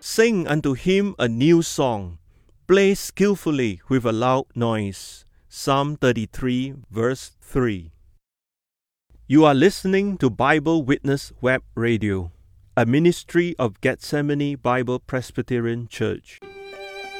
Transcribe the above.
Sing unto him a new song. Play skillfully with a loud noise. Psalm 33, verse 3. You are listening to Bible Witness Web Radio, a ministry of Gethsemane Bible Presbyterian Church.